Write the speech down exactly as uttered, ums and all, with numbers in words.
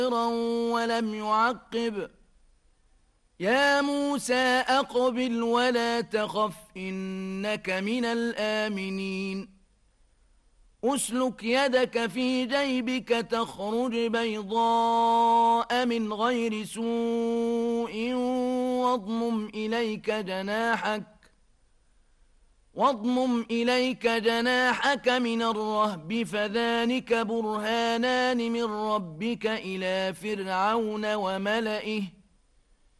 ولم يعقب يا موسى أقبل ولا تخف إنك من الآمنين أسلك يدك في جيبك تخرج بيضاء من غير سوء واضمم إليك جناحك واضمم إليك جناحك من الرهب فذلك برهانان من ربك إلى فرعون وملئه